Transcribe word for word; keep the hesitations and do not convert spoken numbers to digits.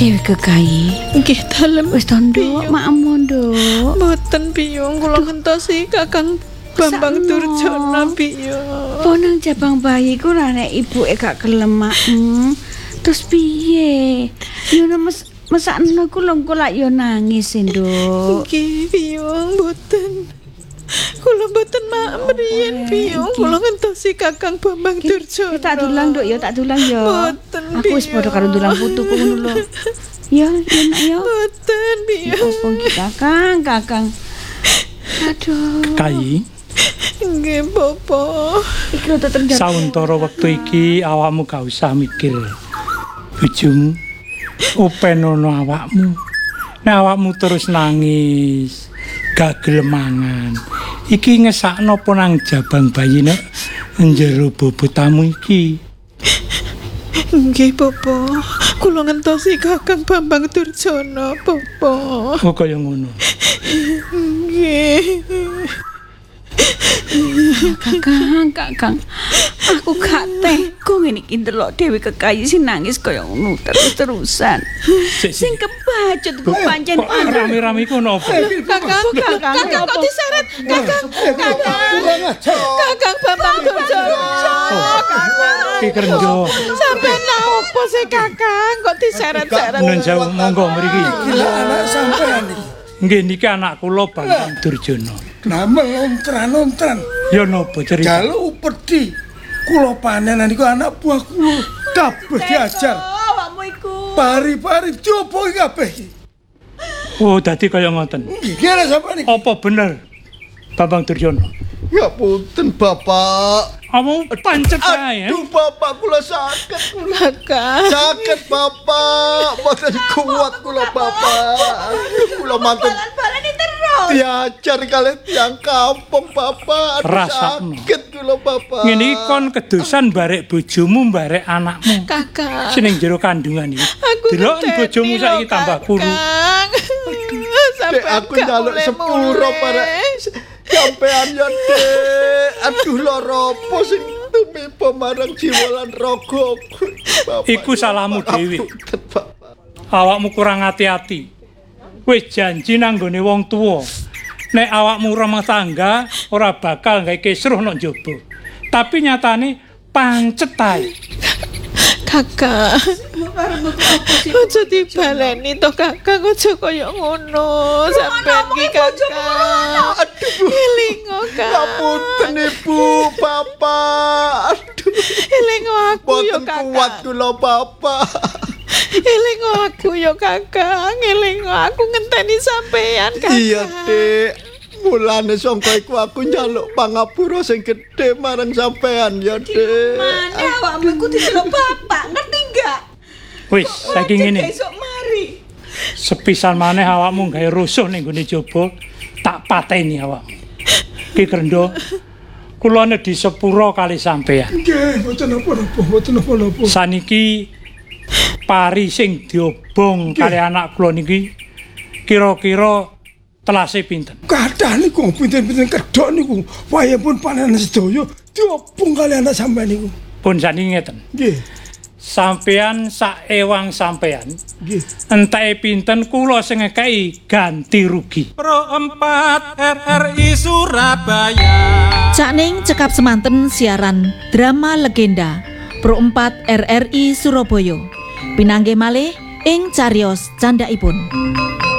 Dewi Kekayi. Nggih dalem. Wis tondo, maem nduk. Mboten Biyung, kula ngentosi Kakang Bambang Durjana Biyung. Po nang jabang bayi ku ora nek ibuke gak gelem maem. Terus piye? Yo mes mesakno ku lho kok lak yo nangis nduk. Nggih Biyung, mboten. Kula mboten maem riyen Biyung, kula ngentosi Kakang Bambang Durjana. Tak dulang nduk yo, tak dulang yo. Mboten Aku wis padha karo dulang putuku ngono lho. Ya, ya nak yo. Mboten Biyung. Opo iki Kakang, Kakang. Aduh. Kayi. Nggih, Bapak. Iki lho tetep jar. Sauntara wektu iki awakmu gak usah mikir. Bojomu openono awakmu. Nek awakmu terus nangis, gak gelem mangan. Iki ngesakno apa nang jabang bayi nek njero bobotamu iki. Nggih, Bapak. Kula ngentosi Kakang Bambang Durjana, Bapak. Oh kaya ngono. Nggih. Kakang, Kakang. Aku gak tega ngene iki ndelok Dewi Kekayi sing nangis kaya ngono terus-terusan. Sing kebacut ku pancen rame-rame iku napa? Kakang, Kakang, Kakang kok diseret? Kakang, Kakang. Kakang Bambang Durjana. Ki Krendo. Sampeyan opo sih Kakang kok diseret-seret? Nun jauh monggo mriki. Gila anak sampean iki. Nggih niki anak kula Bambang Durjana. Nama lontran-lontran. Ya napa cerita? Jalu upedi. Kula panenan iku anak buah kula kabeh diajar. Awakmu iku. Pari-pari coba iki kabeh iki. Oh dadi kaya ngoten. Iki ana sampean iki. Apa bener Bambang Durjana? Ya punten Bapak. Kamu pancet ae. Aduh Bapak kula sakit kula. Kakang. Sakit Bapak. Mboten kuat kula Bapak. Aduh kula mantun. Balani terus. Diajar kali tiang kampung Bapak. Aduh Rasakno. sakit kula Bapak. Ngene iki kon kedosan barek bojomu, barek anakmu. Kakang. Seneng jero kandungan iki. Aku Delok bojomu saiki tambah kuru. Dek aku njaluk sepuro para sampean ya Dek. Aduh lara apa sing tumiba marang jiwa lan ragaku. Bapak. Iku salahmu dhewe. Ngapunten, Bapak. Awakmu kurang hati-hati. Wis janji nang gone wong tuwa. Nek awakmu rumah tangga ora bakal gawe kisruh nang njaba. Tapi nyatane pancet ae. Kakang. Aja dibaleni to Kakang, aja kaya ngono. Sampeyan iki Kakang. Aduh. Elingo Kakang. Ngapunten Ibu, Bapak. Aduh. Elingo aku yo Boten Kakang. kuat kula Bapak. Elingo aku yo Kakang. Elingo aku ngenteni sampeyan Kakang. Iya, Dek. Mulane sangka iku aku njaluk pangapura sing gedhe marang sampean ya, Dek. Mane awakmu iku diceluk bapak, ngerti enggak? Wis saiki ngene. Esuk mari. Sepisan maneh awakmu gawe rusuh ning gone jaba, tak pateni awakmu. Ki Krendo, kula nedhi sepura kali sampean. Nggih, mboten napa-napa, mboten napa-napa. Saniki pari sing diobong kali anak kula niki kira-kira telase pinten? Kathah niku pinten-pinten kedhok niku. Wayahipun panenan sedaya diobong kali anak sampean niku. Pun saniki ngeten. Nggih. Sampean sak ewang sampean Nggih. entake pinten kula sing ngekeki ganti rugi. Pro empat R R I Surabaya. Cakning cekap semanten siaran drama legenda Pro empat R R I Surabaya. Pinanggih malih ing cariyos candhaipun.